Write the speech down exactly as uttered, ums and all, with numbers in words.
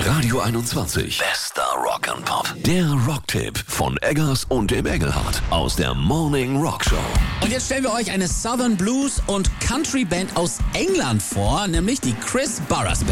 Radio einundzwanzig. Bester Rock and Pop. Der Rocktipp von Eggers und dem Engelhardt aus der Morning Rock Show. Und jetzt stellen wir euch eine Southern Blues und Country Band aus England vor, nämlich die Chris Barras Band.